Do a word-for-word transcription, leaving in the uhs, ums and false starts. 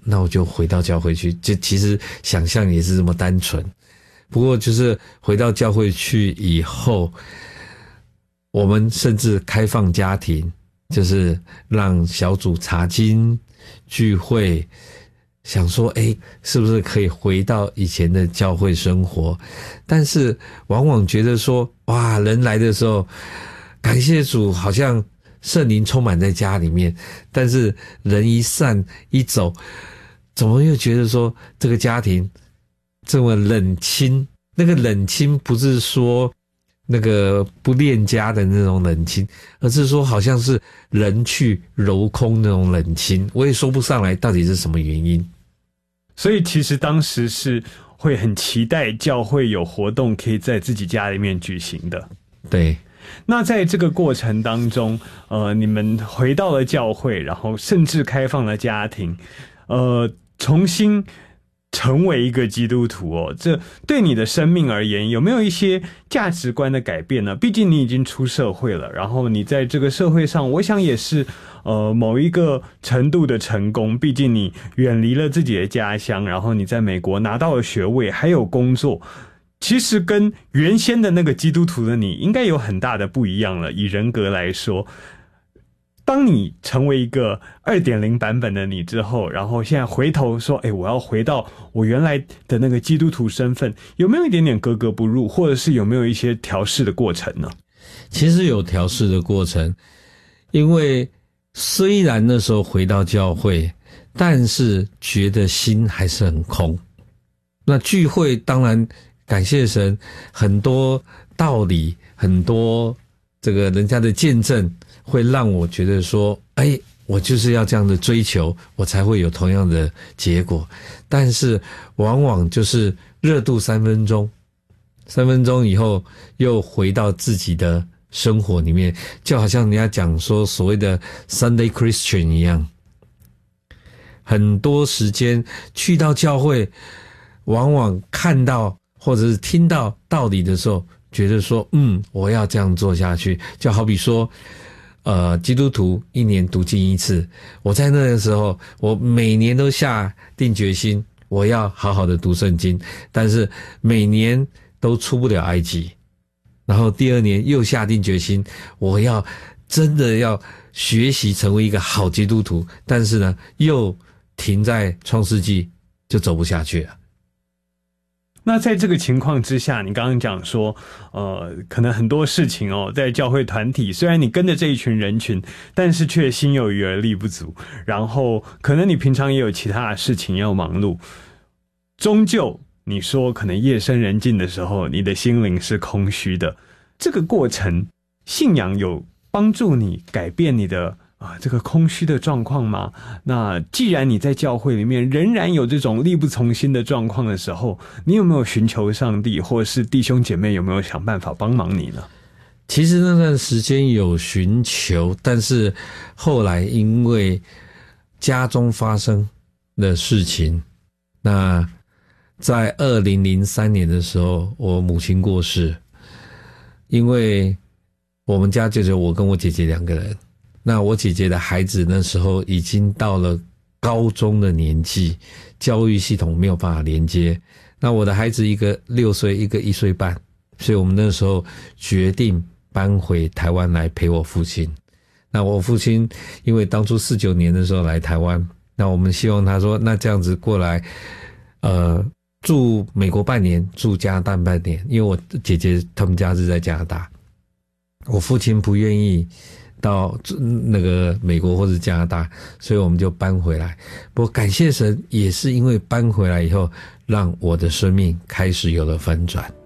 那我就回到教会去，就其实想象也是这么单纯。不过就是回到教会去以后，我们甚至开放家庭，就是让小组查经聚会，想说诶是不是可以回到以前的教会生活。但是往往觉得说，哇，人来的时候感谢主，好像圣灵充满在家里面，但是人一散一走，怎么又觉得说这个家庭这么冷清？那个冷清不是说那个不恋家的那种冷清，而是说好像是人去楼空那种冷清，我也说不上来到底是什么原因。 所以其实当时是会很期待教会有活动可以在自己家里面举行的。 对。 那在这个过程当中，呃，你们回到了教会，然后甚至开放了家庭，呃，重新成为一个基督徒哦，这对你的生命而言有没有一些价值观的改变呢？毕竟你已经出社会了，然后你在这个社会上，我想也是呃某一个程度的成功，毕竟你远离了自己的家乡，然后你在美国拿到了学位，还有工作。其实跟原先的那个基督徒的你应该有很大的不一样了，以人格来说。当你成为一个 二点零 版本的你之后，然后现在回头说，诶，我要回到我原来的那个基督徒身份，有没有一点点格格不入，或者是有没有一些调试的过程呢？ 其实有调试的过程，因为虽然那时候回到教会，但是觉得心还是很空。那聚会当然感谢神，很多道理，很多这个人家的见证会让我觉得说，哎，我就是要这样的追求，我才会有同样的结果。但是往往就是热度三分钟，三分钟以后又回到自己的生活里面，就好像人家讲说所谓的 Sunday Christian 一样，很多时间去到教会，往往看到或者是听到道理的时候，觉得说，嗯，我要这样做下去。就好比说，呃，基督徒一年读经一次，我在那个时候，我每年都下定决心，我要好好的读圣经，但是每年都出不了埃及。然后第二年又下定决心，我要真的要学习成为一个好基督徒，但是呢，又停在创世纪，就走不下去了。 那在这个情况之下，你刚刚讲说，呃，可能很多事情哦，在教会团体，虽然你跟着这一群人群，但是却心有余而力不足。然后，可能你平常也有其他的事情要忙碌，终究你说可能夜深人静的时候，你的心灵是空虚的。这个过程，信仰有帮助你改变你的啊，这个空虚的状况吗？那既然你在教会里面仍然有这种力不从心的状况的时候，你有没有寻求上帝，或者是弟兄姐妹有没有想办法帮忙你呢？ 其实那段时间有寻求，但是后来因为家中发生的事情，那在二零零三年的时候，我母亲过世，因为我们家就只有我跟我姐姐两个人。那我姐姐的孩子那时候已经到了高中的年纪，教育系统没有办法连接。那我的孩子一个六岁，一个一岁半，所以我们那时候决定搬回台湾来陪我父亲。那我父亲因为当初四九年的时候来台湾，那我们希望他说，那这样子过来，呃，住美国半年，住加拿大半年，因为我姐姐他们家是在加拿大，我父亲不愿意到那个美国或者加拿大，所以我们就搬回来。不过感谢神，也是因为搬回来以后，让我的生命开始有了翻转。